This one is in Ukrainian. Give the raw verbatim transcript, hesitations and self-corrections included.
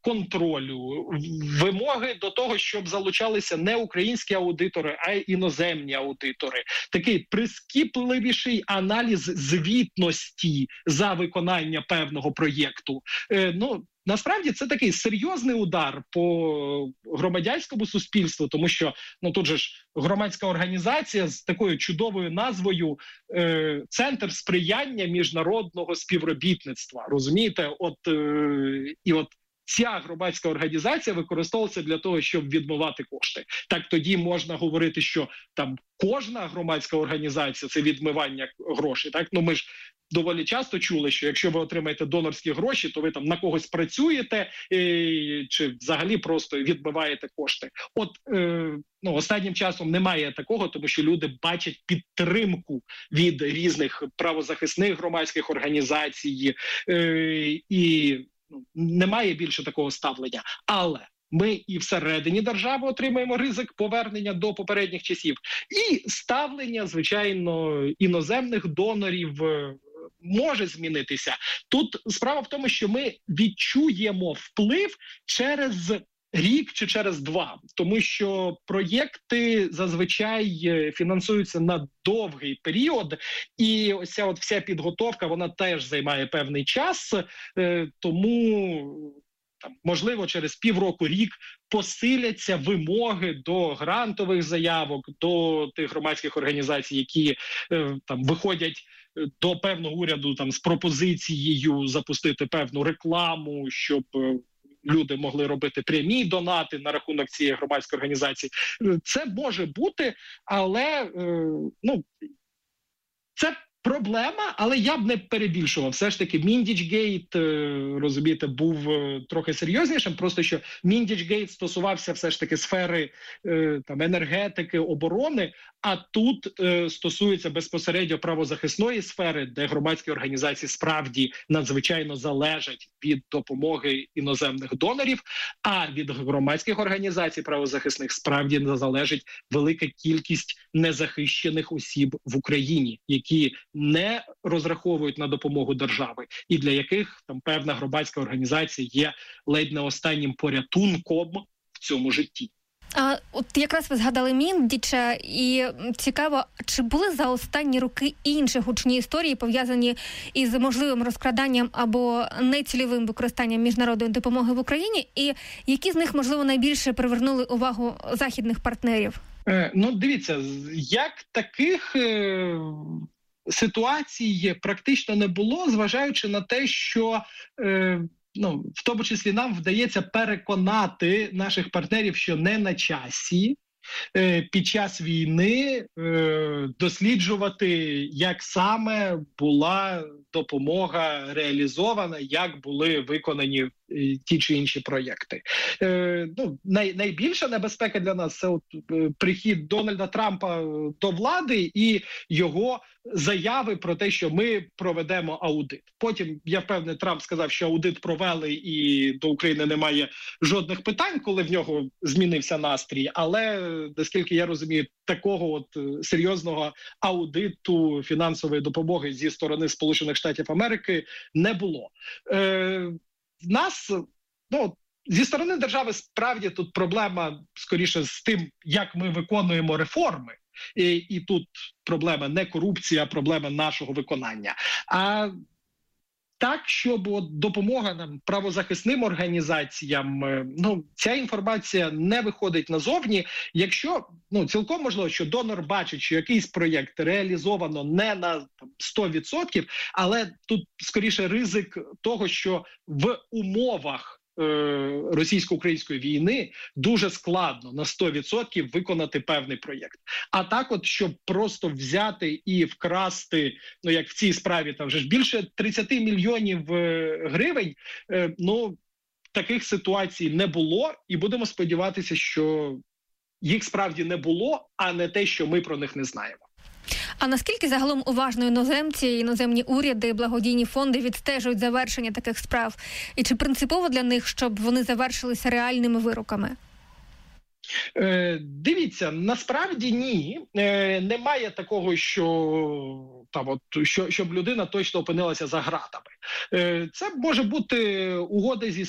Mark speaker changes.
Speaker 1: контролю, вимоги до того, щоб залучалися не українські аудитори, а й іноземні аудитори. Такий прискіпливіший аналіз звітності за виконання певного проєкту. Е, ну, насправді це такий серйозний удар по громадянському суспільству, тому що ну тут же ж громадська організація з такою чудовою назвою е, «Центр сприяння міжнародного співробітництва». Розумієте? От е, і от ця громадська організація використовується для того, щоб відмивати кошти. Так тоді можна говорити, що там кожна громадська організація – це відмивання грошей. Так, ну ми ж доволі часто чули, що якщо ви отримаєте донорські гроші, то ви там на когось працюєте і, чи взагалі просто відмиваєте кошти. От е, ну, останнім часом немає такого, тому що люди бачать підтримку від різних правозахисних громадських організацій е, і ну, немає більше такого ставлення. Але ми і всередині держави отримаємо ризик повернення до попередніх часів. І ставлення, звичайно, іноземних донорів може змінитися. Тут справа в тому, що ми відчуємо вплив через рік чи через два, тому що проєкти зазвичай фінансуються на довгий період, і ось ця от вся підготовка, вона теж займає певний час, тому там, можливо, через півроку, рік посиляться вимоги до грантових заявок, до тих громадських організацій, які е, там виходять до певного уряду там з пропозицією запустити певну рекламу, щоб е, люди могли робити прямі донати на рахунок цієї громадської організації. Це може бути, але е, ну це проблема, але я б не перебільшував. Все ж таки, Міндічгейт, розумієте, був трохи серйознішим, просто що Міндічгейт стосувався все ж таки сфери там, енергетики, оборони, а тут е, стосується безпосередньо правозахисної сфери, де громадські організації справді надзвичайно залежать від допомоги іноземних донорів, а від громадських організацій правозахисних справді залежить велика кількість незахищених осіб в Україні, які не розраховують на допомогу держави, і для яких там певна громадська організація є ледь не останнім порятунком в цьому житті.
Speaker 2: А от якраз ви згадали Міндіча, і цікаво, чи були за останні роки інші гучні історії, пов'язані із можливим розкраданням або нецільовим використанням міжнародної допомоги в Україні, і які з них, можливо, найбільше привернули увагу західних партнерів?
Speaker 1: Е, ну, дивіться, як таких е, ситуацій практично не було, зважаючи на те, що е, ну, в тому числі нам вдається переконати наших партнерів, що не на часі е, під час війни е, досліджувати, як саме була допомога реалізована, як були виконані е, ті чи інші проєкти. Е, ну, най, найбільша небезпека для нас – це от, е, прихід Дональда Трампа до влади і його заяви про те, що ми проведемо аудит. Потім, я впевнений, Трамп сказав, що аудит провели і до України немає жодних питань, коли в нього змінився настрій. Але, наскільки я розумію, такого от серйозного аудиту фінансової допомоги зі сторони Сполучених Штатів Америки не було. Е, в нас, ну, зі сторони держави справді тут проблема скоріше з тим, як ми виконуємо реформи. І, і тут проблема не корупція, а проблема нашого виконання. А так, щоб от допомога нам правозахисним організаціям, ну, ця інформація не виходить назовні. Якщо, ну, цілком можливо, що донор бачить, що якийсь проєкт реалізовано не на там, сто відсотків, але тут скоріше ризик того, що в умовах російсько-української війни дуже складно на сто відсотків виконати певний проєкт. А так от, щоб просто взяти і вкрасти, ну як в цій справі, там вже ж більше тридцять мільйонів гривень, ну таких ситуацій не було, і будемо сподіватися, що їх справді не було, а не те, що ми про них не знаємо.
Speaker 2: А наскільки загалом уважно іноземці, іноземні уряди, благодійні фонди відстежують завершення таких справ? І чи принципово для них, щоб вони завершилися реальними вироками?
Speaker 1: Е, дивіться, насправді ні. Е, немає такого, що там от що щоб людина точно опинилася за ґратами. Е, це може бути угода зі